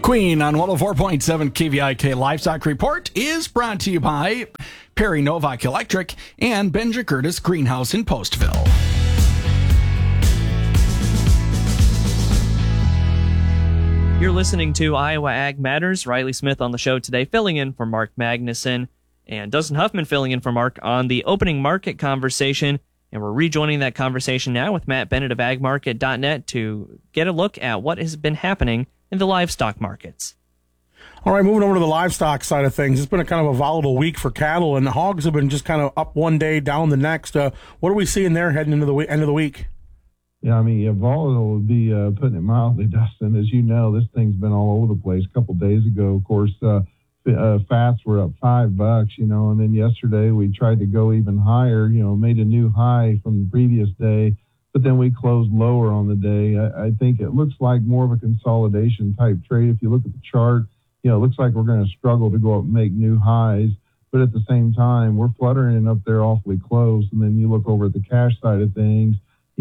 Queen on 104.7 KVIK Livestock Report is brought to you by Perry Novak Electric and Benja Curtis Greenhouse in Postville. You're listening to Iowa Ag Matters. Riley Smith on the show today, filling in for Mark Magnuson, and Dustin Huffman filling in for Mark on the opening market conversation. And we're rejoining that conversation now with Matt Bennett of agmarket.net to get a look at what has been happening in the livestock markets. All right, moving over to the livestock side of things. It's been a kind of a volatile week for cattle, and the hogs have been just kind of up one day, down the next. What are we seeing there heading into the end of the week? Yeah, I mean, volatile would be putting it mildly, Dustin. As you know, this thing's been all over the place. A couple days ago, of course, fats were up $5, and then yesterday we tried to go even higher, made a new high from the previous day, but then we closed lower on the day. I think it looks like more of a consolidation type trade. If you look at the chart, it looks like we're going to struggle to go up and make new highs, but at the same time, we're fluttering up there awfully close. And then you look over at the cash side of things,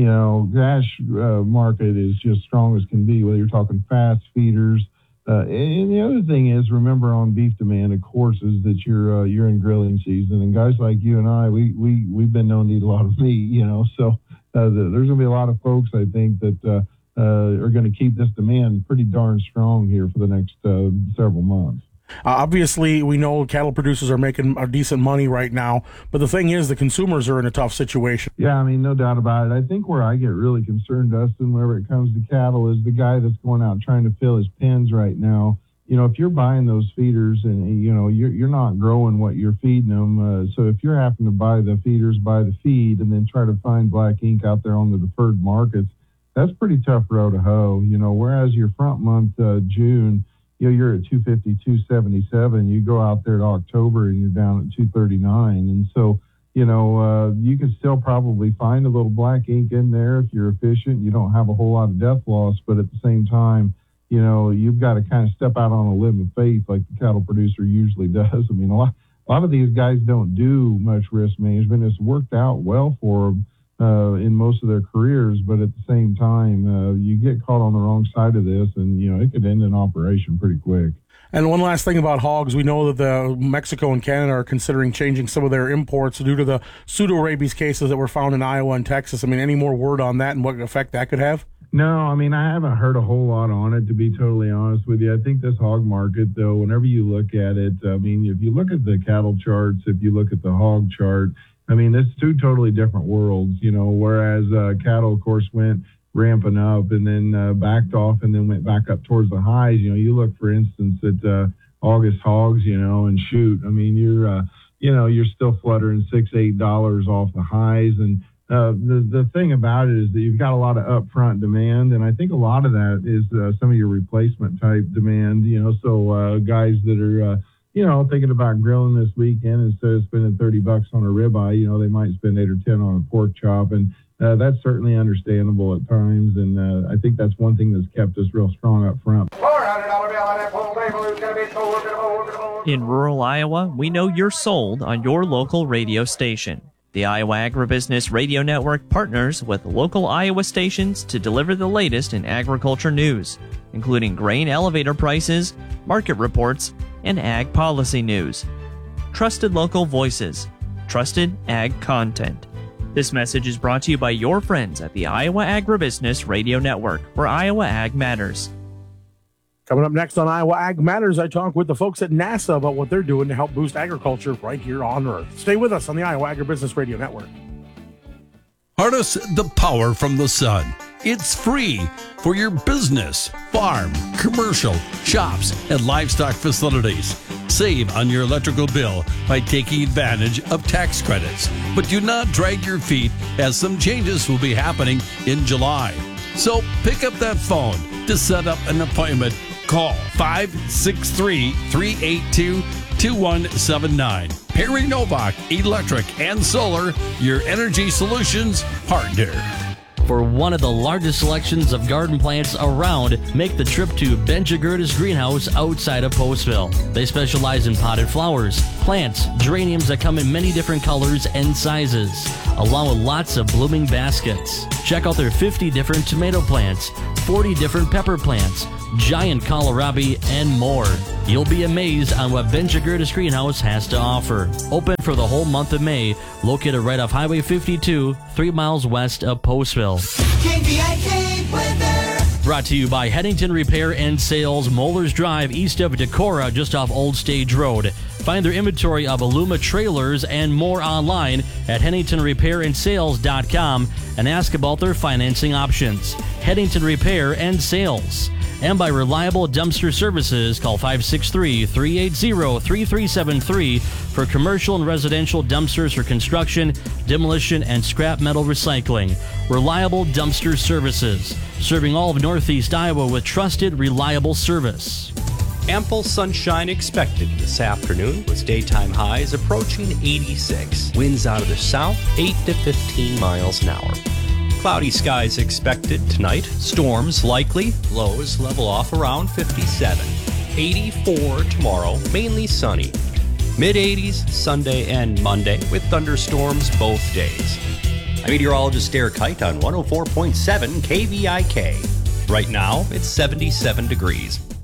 cash market is just strong as can be, whether you're talking fats, feeders. And the other thing is, remember on beef demand, of course, is that you're in grilling season, and guys like you and I, we've been known to eat a lot of meat, so there's going to be a lot of folks, I think, that are going to keep this demand pretty darn strong here for the next several months. Obviously, we know cattle producers are making decent money right now, but the thing is, the consumers are in a tough situation. Yeah, I mean, no doubt about it. I think where I get really concerned, Dustin, whenever it comes to cattle, is the guy that's going out trying to fill his pens right now. If you're buying those feeders and, you're not growing what you're feeding them, so if you're having to buy the feeders, buy the feed, and then try to find black ink out there on the deferred markets, that's pretty tough row to hoe, whereas your front month, June, you're at 250, 277. You go out there to October and you're down at 239. And so, you can still probably find a little black ink in there if you're efficient. You don't have a whole lot of death loss, but at the same time, you've got to kind of step out on a limb of faith like the cattle producer usually does. I mean, a lot of these guys don't do much risk management. It's worked out well for them in most of their careers, but at the same time, you get caught on the wrong side of this, and it could end an operation pretty quick. And one last thing about hogs, we know that Mexico and Canada are considering changing some of their imports due to the pseudo-rabies cases that were found in Iowa and Texas. I mean, any more word on that and what effect that could have? No, I mean, I haven't heard a whole lot on it, to be totally honest with you. I think this hog market, though, whenever you look at it, I mean, if you look at the cattle charts, if you look at the hog chart, I mean, it's two totally different worlds, whereas cattle, of course, went ramping up and then backed off and then went back up towards the highs. You look, for instance, at August hogs, and shoot, I mean, you're still fluttering $6-8 off the highs. And the thing about it is that you've got a lot of upfront demand, and I think a lot of that is some of your replacement type demand, so guys that are thinking about grilling this weekend, instead of spending $30 on a ribeye, they might spend 8 or 10 on a pork chop. And that's certainly understandable at times. And I think that's one thing that's kept us real strong up front. In rural Iowa, we know you're sold on your local radio station. The Iowa Agribusiness Radio Network partners with local Iowa stations to deliver the latest in agriculture news, including grain elevator prices, market reports, and ag policy news. Trusted local voices, trusted ag content. This message is brought to you by your friends at the Iowa Agribusiness Radio Network, where Iowa Ag matters. Coming up next on Iowa Ag Matters, I talk with the folks at NASA about what they're doing to help boost agriculture right here on Earth. Stay with us on the Iowa Agribusiness Radio Network. Harness the power from the sun. It's free for your business, farm, commercial, shops, and livestock facilities. Save on your electrical bill by taking advantage of tax credits. But do not drag your feet, as some changes will be happening in July. So pick up that phone to set up an appointment. Call 563-382-2179. Perry Novak Electric and Solar, your energy solutions partner. For one of the largest selections of garden plants around, make the trip to Ben Jagurda's Greenhouse outside of Postville. They specialize in potted flowers, plants, geraniums that come in many different colors and sizes, along with lots of blooming baskets. Check out their 50 different tomato plants, 40 different pepper plants, giant kohlrabi, and more. You'll be amazed on what Ben Jagurda's Greenhouse has to offer. Open for the whole month of May, located right off Highway 52, 3 miles west of Postville. KVIK weather. Brought to you by Headington Repair and Sales, Moeller's Drive, east of Decorah, just off Old Stage Road. Find their inventory of Aluma trailers and more online at HeadingtonRepairandSales.com and ask about their financing options. Headington Repair and Sales. And by Reliable Dumpster Services, call 563-380-3373 for commercial and residential dumpsters for construction, demolition, and scrap metal recycling. Reliable Dumpster Services, serving all of Northeast Iowa with trusted, reliable service. Ample sunshine expected this afternoon with daytime highs approaching 86. Winds out of the south, 8 to 15 miles an hour. Cloudy skies expected tonight. Storms likely. Lows level off around 57. 84 tomorrow, mainly sunny. Mid-80s Sunday and Monday with thunderstorms both days. I'm meteorologist Derek Height on 104.7 KVIK. Right now, it's 77 degrees.